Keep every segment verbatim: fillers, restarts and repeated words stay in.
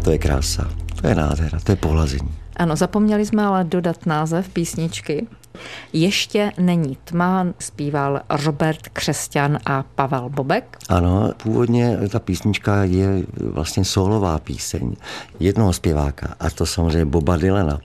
To je krása, to je nádhera, to je pohlazení. Ano, zapomněli jsme ale dodat název písničky. Ještě není tma zpíval Robert Křesťan a Pavel Bobek. Ano, původně ta písnička je vlastně sólová píseň jednoho zpěváka, a to samozřejmě Boba Dylana.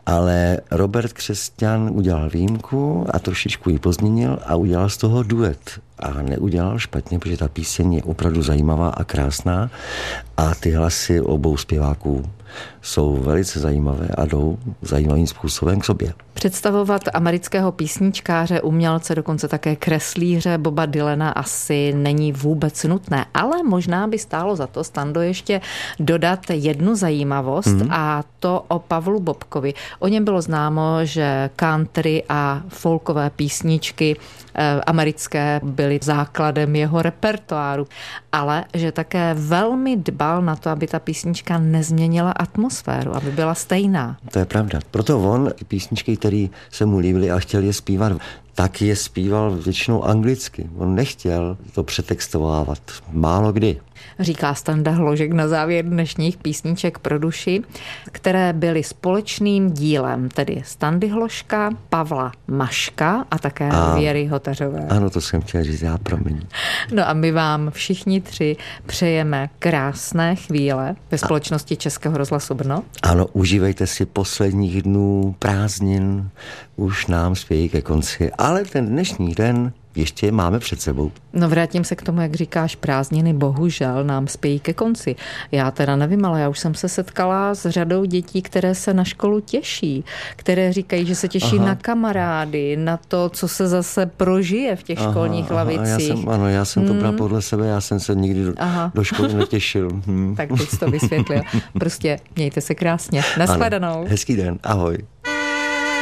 Ale Robert Křesťan udělal výjimku a trošičku ji pozměnil a udělal z toho duet. A neudělal špatně, protože ta píseň je opravdu zajímavá a krásná a ty hlasy obou zpěváků jsou velice zajímavé a jdou zajímavým způsobem k sobě. Představovat amerického písničkáře, umělce, dokonce také kreslíře Boba Dylana asi není vůbec nutné, ale možná by stálo za to, Stando, ještě dodat jednu zajímavost mm. a to o Pavlu Bobkovi. O něm bylo známo, že country a folkové písničky eh, americké byly základem jeho repertoáru, ale že také velmi dbal na to, aby ta písnička nezměnila atmosféru, aby byla stejná. To je pravda. Proto on písničky, které se mu líbily a chtěl je zpívat, tak je zpíval většinou anglicky. On nechtěl to přetextovávat. Málo kdy. Říká Standa Hložek na závěr dnešních písniček pro duši, které byly společným dílem, tedy Standy Hložka, Pavla Maška a také a, Věry Hotařové. Ano, to jsem chtěl říct, já promiň. No a my vám všichni tři přejeme krásné chvíle ve společnosti Českého rozhlasu Brno. Ano, užívejte si posledních dnů prázdnin, už nám spějí ke konci, ale ten dnešní den ještě máme před sebou. No vrátím se k tomu, jak říkáš, prázdniny bohužel nám spějí ke konci. Já teda nevím, ale já už jsem se setkala s řadou dětí, které se na školu těší, které říkají, že se těší aha. na kamarády, na to, co se zase prožije v těch aha, školních aha, lavicích. Já jsem, ano, já jsem to bral hmm. podle sebe, já jsem se nikdy do, do školy netěšil. Hmm. Tak teď jsi to vysvětlil. Prostě mějte se krásně. Naschledanou. Ano, hezký den, ahoj.